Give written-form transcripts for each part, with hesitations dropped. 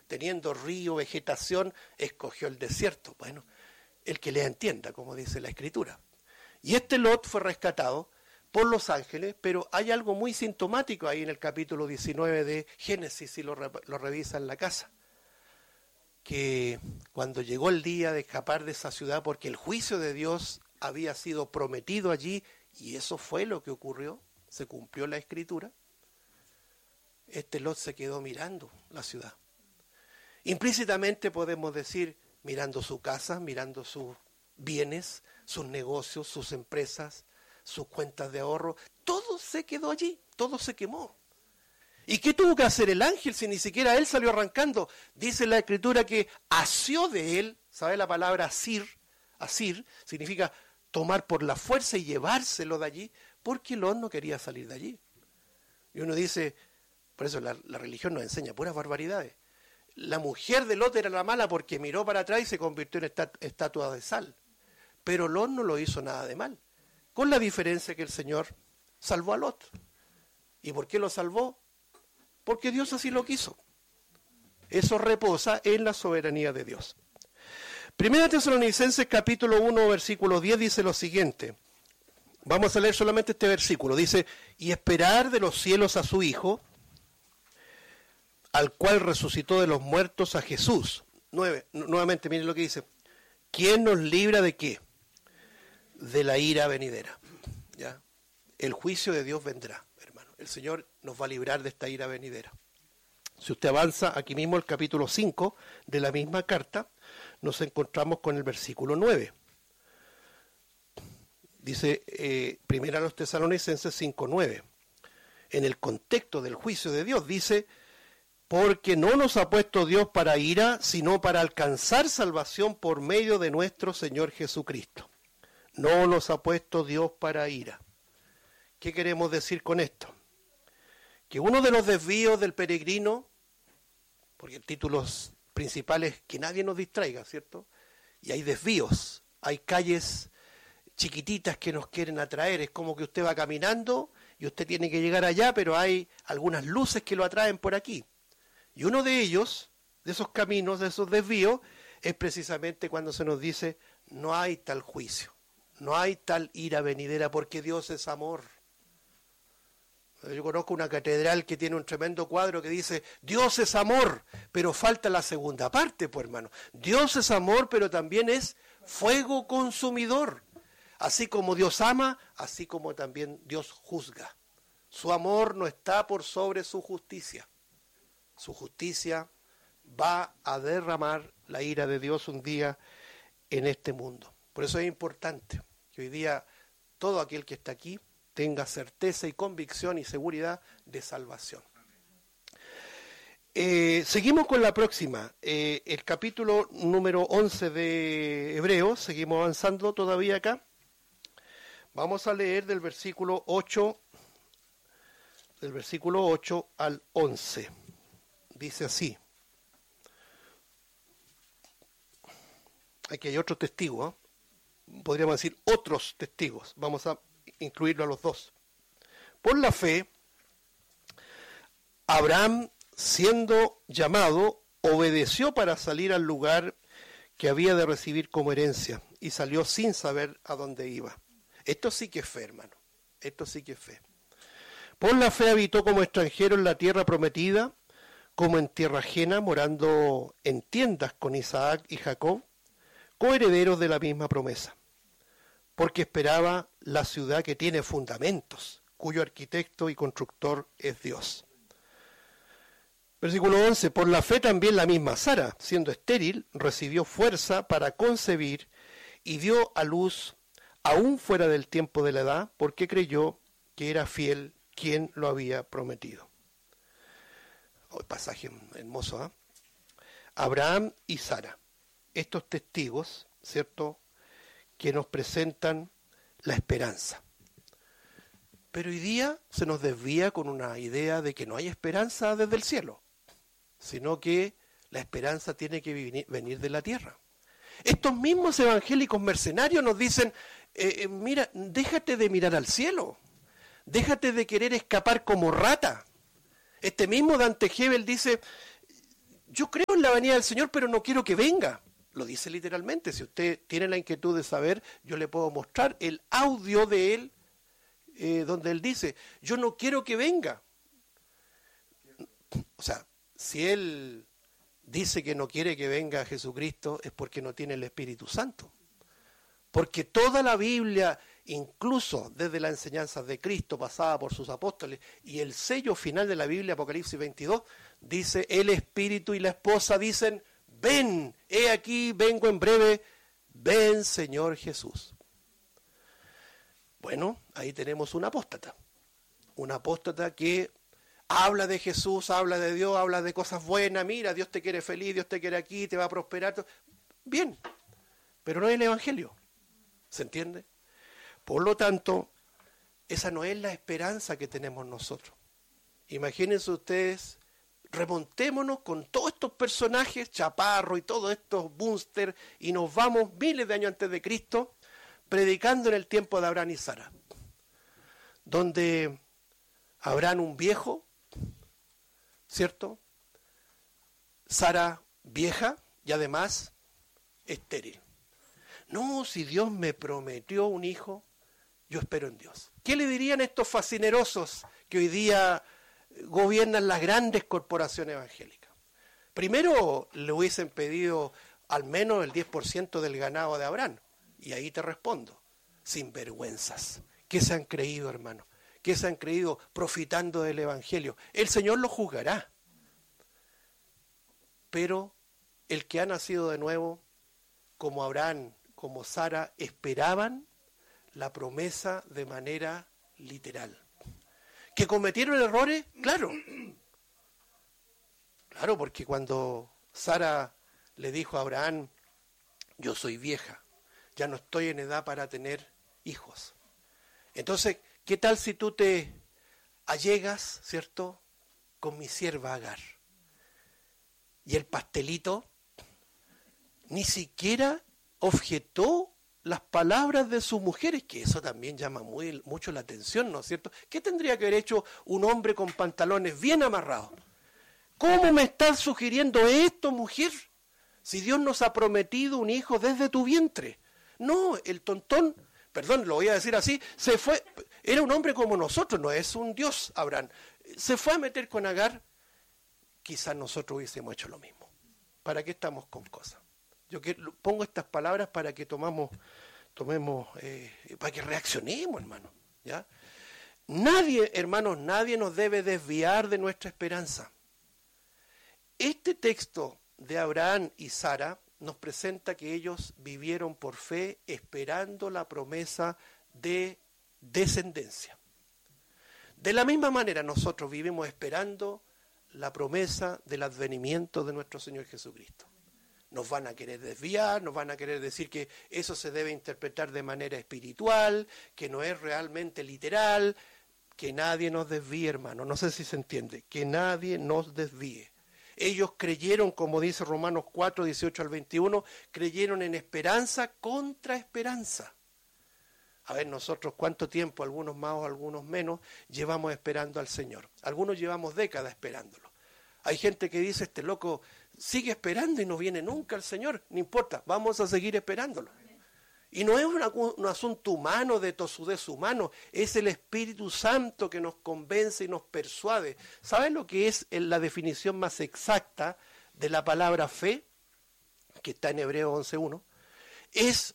teniendo río, vegetación, escogió el desierto. Bueno, el que le entienda, como dice la Escritura. Y este Lot fue rescatado por los ángeles, pero hay algo muy sintomático ahí en el capítulo 19 de Génesis, si lo revisa en la casa, que cuando llegó el día de escapar de esa ciudad, porque el juicio de Dios había sido prometido allí, y eso fue lo que ocurrió, se cumplió la Escritura, este Lot se quedó mirando la ciudad. Implícitamente podemos decir, mirando su casa, mirando sus bienes, sus negocios, sus empresas, sus cuentas de ahorro, todo se quedó allí, todo se quemó. ¿Y qué tuvo que hacer el ángel si ni siquiera él salió arrancando? Dice la Escritura que asió de él, ¿sabe la palabra asir? Asir significa tomar por la fuerza y llevárselo de allí, porque Lot no quería salir de allí. Y uno dice, por eso la religión nos enseña puras barbaridades. La mujer de Lot era la mala porque miró para atrás y se convirtió en estatua de sal. Pero Lot no lo hizo nada de mal, con la diferencia que el Señor salvó a Lot. ¿Y por qué lo salvó? Porque Dios así lo quiso. Eso reposa en la soberanía de Dios. Primera Tesalonicenses capítulo 1, versículo 10 dice lo siguiente. Vamos a leer solamente este versículo. Dice, y esperar de los cielos a su Hijo, al cual resucitó de los muertos a Jesús. Nuevamente, miren lo que dice. ¿Quién nos libra de qué? De la ira venidera. ¿Ya? El juicio de Dios vendrá, hermano. El Señor nos va a librar de esta ira venidera. Si usted avanza aquí mismo el capítulo 5 de la misma carta, nos encontramos con el versículo 9. Dice, primera a los Tesalonicenses 5:9. En el contexto del juicio de Dios dice, porque no nos ha puesto Dios para ira, sino para alcanzar salvación por medio de nuestro Señor Jesucristo. No nos ha puesto Dios para ira. ¿Qué queremos decir con esto? Que uno de los desvíos del peregrino, porque el título principal es que nadie nos distraiga, ¿cierto? Y hay desvíos, hay calles chiquititas que nos quieren atraer, es como que usted va caminando y usted tiene que llegar allá, pero hay algunas luces que lo atraen por aquí. Y uno de ellos, de esos caminos, de esos desvíos, es precisamente cuando se nos dice, no hay tal juicio, no hay tal ira venidera, porque Dios es amor. Yo conozco una catedral que tiene un tremendo cuadro que dice, Dios es amor, pero falta la segunda parte, pues hermano. Dios es amor, pero también es fuego consumidor. Así como Dios ama, así como también Dios juzga. Su amor no está por sobre su justicia. Su justicia va a derramar la ira de Dios un día en este mundo. Por eso es importante que hoy día todo aquel que está aquí tenga certeza y convicción y seguridad de salvación. Seguimos con la próxima, el capítulo número 11 de Hebreos, seguimos avanzando todavía acá. Vamos a leer del versículo 8 al 11. Dice así. Aquí hay otro testigo, podríamos decir otros testigos. Vamos a incluirlo a los dos. Por la fe, Abraham, siendo llamado, obedeció para salir al lugar que había de recibir como herencia y salió sin saber a dónde iba. Esto sí que es fe, hermano. Esto sí que es fe. Por la fe habitó como extranjero en la tierra prometida, como en tierra ajena, morando en tiendas con Isaac y Jacob, coherederos de la misma promesa, porque esperaba la ciudad que tiene fundamentos, cuyo arquitecto y constructor es Dios. Versículo 11, por la fe también la misma Sara, siendo estéril, recibió fuerza para concebir y dio a luz aún fuera del tiempo de la edad, porque creyó que era fiel quien lo había prometido. Oh, pasaje hermoso, ¿eh? Abraham y Sara, estos testigos, ¿cierto?, que nos presentan la esperanza. Pero hoy día se nos desvía con una idea de que no hay esperanza desde el cielo, sino que la esperanza tiene que venir de la tierra. Estos mismos evangélicos mercenarios nos dicen, mira, déjate de mirar al cielo, déjate de querer escapar como rata. Este mismo Dante Gebel dice, yo creo en la venida del Señor, pero no quiero que venga. Lo dice literalmente. Si usted tiene la inquietud de saber, yo le puedo mostrar el audio de él, donde él dice, yo no quiero que venga. O sea, si él dice que no quiere que venga Jesucristo, es porque no tiene el Espíritu Santo. Porque toda la Biblia, incluso desde las enseñanzas de Cristo, pasada por sus apóstoles, y el sello final de la Biblia, Apocalipsis 22, dice, el Espíritu y la esposa dicen, ven, he aquí, vengo en breve, ven Señor Jesús. Bueno, ahí tenemos un apóstata que habla de Jesús, habla de Dios, habla de cosas buenas, mira, Dios te quiere feliz, Dios te quiere aquí, te va a prosperar. Bien, pero no es el Evangelio, ¿se entiende? Por lo tanto, esa no es la esperanza que tenemos nosotros. Imagínense ustedes, remontémonos con todos estos personajes, Chaparro y todos estos Bunster, y nos vamos miles de años antes de Cristo, predicando en el tiempo de Abraham y Sara, donde Abraham un viejo, ¿cierto? Sara vieja y además estéril. No, si Dios me prometió un hijo, yo espero en Dios. ¿Qué le dirían estos fascinerosos que hoy día gobiernan las grandes corporaciones evangélicas? Primero le hubiesen pedido al menos el 10% del ganado de Abraham. Y ahí te respondo, sinvergüenzas. ¿Qué se han creído, hermano? ¿Qué se han creído profitando del Evangelio? El Señor los juzgará. Pero el que ha nacido de nuevo, como Abraham, como Sara, esperaban la promesa de manera literal. ¿Que cometieron errores? Claro. Claro, porque cuando Sara le dijo a Abraham, yo soy vieja, ya no estoy en edad para tener hijos. Entonces, ¿qué tal si tú te allegas, ¿cierto?, con mi sierva Agar? Y el pastelito ni siquiera objetó las palabras de sus mujeres, que eso también llama mucho la atención, ¿no es cierto? ¿Qué tendría que haber hecho un hombre con pantalones bien amarrados? ¿Cómo me estás sugiriendo esto, mujer? Si Dios nos ha prometido un hijo desde tu vientre. No, el tontón, perdón, lo voy a decir así, se fue, era un hombre como nosotros, no es un Dios, Abraham. Se fue a meter con Agar, quizás nosotros hubiésemos hecho lo mismo. ¿Para qué estamos con cosas? Yo pongo estas palabras para que tomemos, para que reaccionemos, hermano. ¿Ya? Nadie, hermanos, nadie nos debe desviar de nuestra esperanza. Este texto de Abraham y Sara nos presenta que ellos vivieron por fe esperando la promesa de descendencia. De la misma manera nosotros vivimos esperando la promesa del advenimiento de nuestro Señor Jesucristo. Nos van a querer desviar, nos van a querer decir que eso se debe interpretar de manera espiritual, que no es realmente literal, que nadie nos desvíe, hermano. No sé si se entiende, que nadie nos desvíe. Ellos creyeron, como dice Romanos 4, 18 al 21, creyeron en esperanza contra esperanza. A ver, nosotros cuánto tiempo, algunos más o algunos menos, llevamos esperando al Señor. Algunos llevamos décadas esperándolo. Hay gente que dice, este loco sigue esperando y no viene nunca el Señor. No importa, vamos a seguir esperándolo. Y no es un asunto humano, de tosudez humano, es el Espíritu Santo que nos convence y nos persuade. ¿Saben lo que es la definición más exacta de la palabra fe? Que está en Hebreos 11:1. Es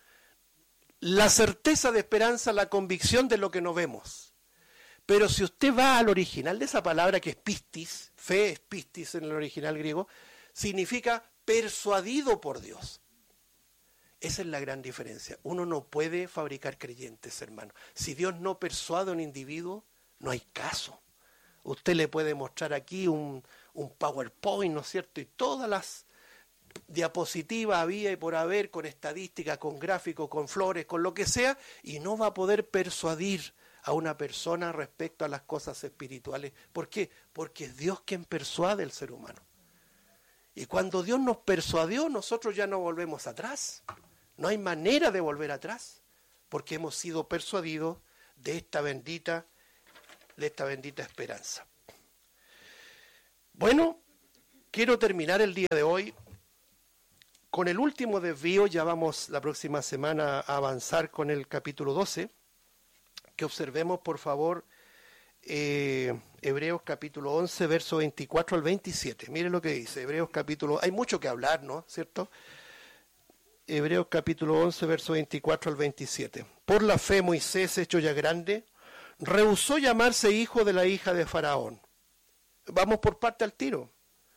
la certeza de esperanza, la convicción de lo que no vemos. Pero si usted va al original de esa palabra, que es pistis, fe es pistis en el original griego, significa persuadido por Dios. Esa es la gran diferencia. Uno no puede fabricar creyentes, hermano. Si Dios no persuade a un individuo, no hay caso. Usted le puede mostrar aquí un PowerPoint, ¿no es cierto? Y todas las diapositivas había y por haber, con estadística, con gráficos, con flores, con lo que sea, y no va a poder persuadir a una persona respecto a las cosas espirituales. ¿Por qué? Porque es Dios quien persuade al ser humano. Y cuando Dios nos persuadió, nosotros ya no volvemos atrás. No hay manera de volver atrás, porque hemos sido persuadidos de esta bendita esperanza. Bueno, quiero terminar el día de hoy con el último desvío. Ya vamos la próxima semana a avanzar con el capítulo 12. Que observemos, por favor, Hebreos capítulo 11, verso 24 al 27. Miren lo que dice. Hebreos capítulo... Hay mucho que hablar, ¿no? ¿Cierto? Hebreos capítulo 11, verso 24 al 27. Por la fe Moisés, hecho ya grande, rehusó llamarse hijo de la hija de Faraón. Vamos por parte al tiro.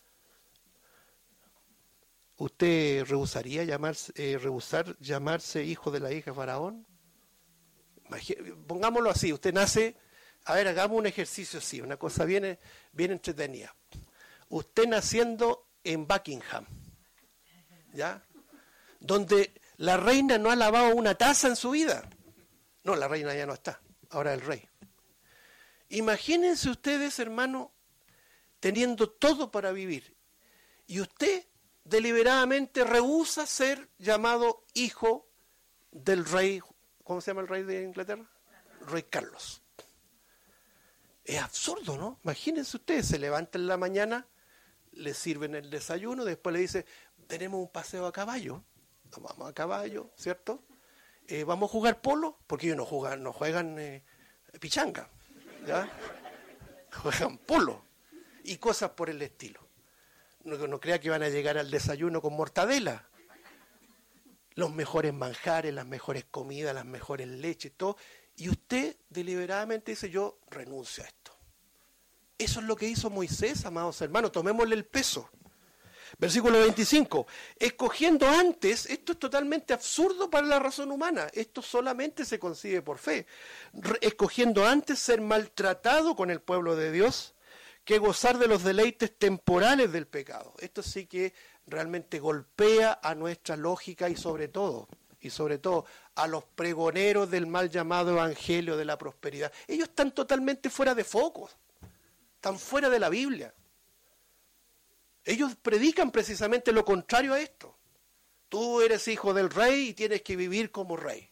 ¿Usted rehusaría rehusar llamarse hijo de la hija de Faraón? Pongámoslo así, usted nace... A ver, hagamos un ejercicio así, una cosa bien entretenida. Usted naciendo en Buckingham, ¿ya? Donde la reina no ha lavado una taza en su vida. No, la reina ya no está, ahora el rey. Imagínense ustedes, hermano, teniendo todo para vivir, y usted deliberadamente rehúsa ser llamado hijo del rey, ¿cómo se llama el rey de Inglaterra? Rey Carlos. Es absurdo, ¿no? Imagínense ustedes, se levantan en la mañana, le sirven el desayuno, después le dice, tenemos un paseo a caballo, nos vamos a caballo, ¿cierto? Vamos a jugar polo, porque ellos no juegan pichanga, ¿ya? Juegan polo y cosas por el estilo. No crea que van a llegar al desayuno con mortadela. Los mejores manjares, las mejores comidas, las mejores leches, todo. Y usted deliberadamente dice, yo renuncio a esto. Eso es lo que hizo Moisés, amados hermanos. Tomémosle el peso. Versículo 25. Escogiendo antes, esto es totalmente absurdo para la razón humana. Esto solamente se concibe por fe. Escogiendo antes ser maltratado con el pueblo de Dios que gozar de los deleites temporales del pecado. Esto sí que realmente golpea a nuestra lógica y sobre todo a los pregoneros del mal llamado evangelio de la prosperidad. Ellos están totalmente fuera de foco, están fuera de la Biblia. Ellos predican precisamente lo contrario a esto. Tú eres hijo del rey y tienes que vivir como rey.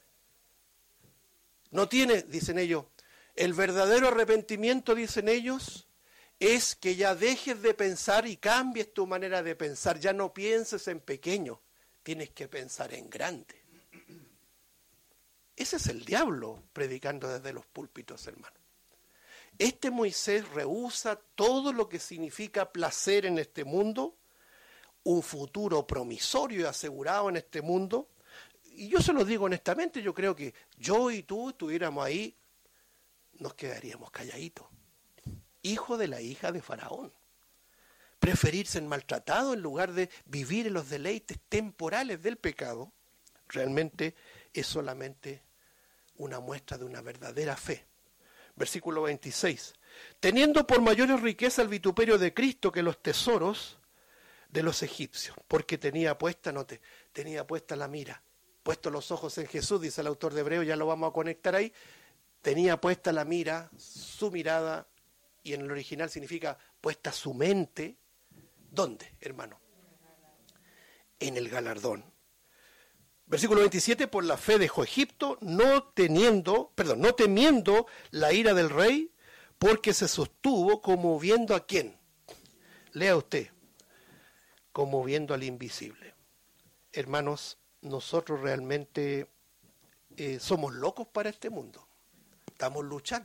No tienes, dicen ellos, el verdadero arrepentimiento, dicen ellos, es que ya dejes de pensar y cambies tu manera de pensar. Ya no pienses en pequeño. Tienes que pensar en grande. Ese es el diablo predicando desde los púlpitos, hermano. Este Moisés rehúsa todo lo que significa placer en este mundo, un futuro promisorio y asegurado en este mundo. Y yo se lo digo honestamente, yo creo que yo y tú estuviéramos ahí, nos quedaríamos calladitos. Hijo de la hija de Faraón. Preferir ser maltratado en lugar de vivir en los deleites temporales del pecado, realmente es solamente una muestra de una verdadera fe. Versículo 26. Teniendo por mayores riqueza el vituperio de Cristo que los tesoros de los egipcios, porque tenía puesta la mira, puestos los ojos en Jesús, dice el autor de Hebreos, ya lo vamos a conectar ahí, tenía puesta la mira, su mirada, y en el original significa puesta su mente. ¿Dónde, hermano? En el galardón. Versículo 27, por la fe dejó Egipto, no temiendo la ira del rey, porque se sostuvo como viendo a quién. Lea usted, como viendo al invisible. Hermanos, nosotros realmente somos locos para este mundo. Estamos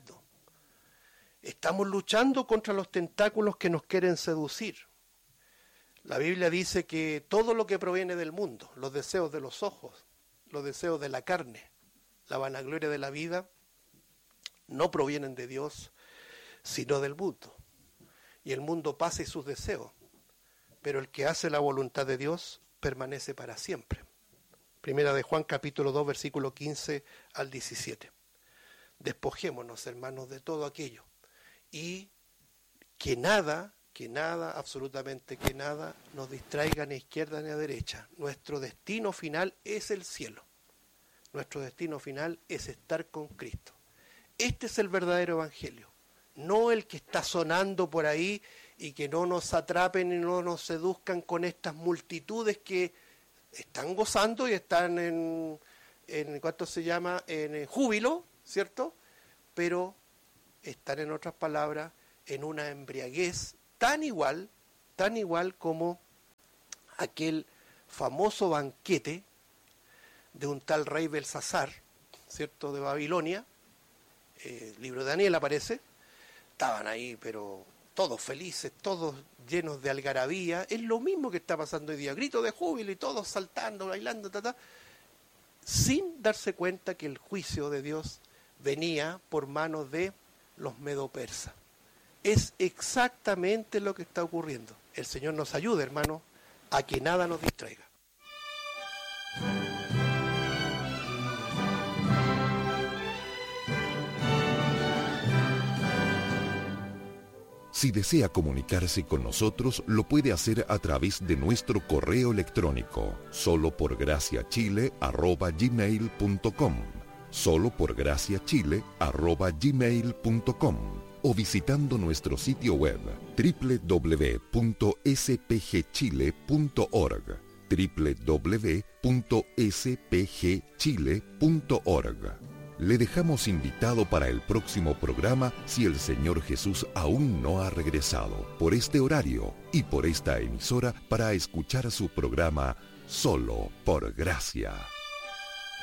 luchando contra los tentáculos que nos quieren seducir. La Biblia dice que todo lo que proviene del mundo, los deseos de los ojos, los deseos de la carne, la vanagloria de la vida, no provienen de Dios, sino del mundo. Y el mundo pasa y sus deseos, pero el que hace la voluntad de Dios permanece para siempre. Primera de Juan capítulo 2, versículo 15 al 17. Despojémonos, hermanos, de todo aquello. Y que nada, absolutamente que nada, nos distraiga ni a izquierda ni a derecha. Nuestro destino final es el cielo. Nuestro destino final es estar con Cristo. Este es el verdadero evangelio. No el que está sonando por ahí y que no nos atrapen y no nos seduzcan con estas multitudes que están gozando y están en ¿cuánto se llama? En júbilo, ¿cierto? Pero están, en otras palabras, en una embriaguez tan igual tan igual como aquel famoso banquete de un tal rey Belsasar, ¿cierto?, de Babilonia. El libro de Daniel aparece. Estaban ahí, pero todos felices, todos llenos de algarabía. Es lo mismo que está pasando hoy día. Gritos de júbilo y todos saltando, bailando, sin darse cuenta que el juicio de Dios venía por manos de los medo-persas. Es exactamente lo que está ocurriendo. El Señor nos ayude, hermano, a que nada nos distraiga. Si desea comunicarse con nosotros, lo puede hacer a través de nuestro correo electrónico, soloporgraciachile@gmail.com, soloporgraciachile@gmail.com, o visitando nuestro sitio web www.spgchile.org, www.spgchile.org. Le dejamos invitado para el próximo programa si el Señor Jesús aún no ha regresado, por este horario y por esta emisora, para escuchar su programa Solo por Gracia.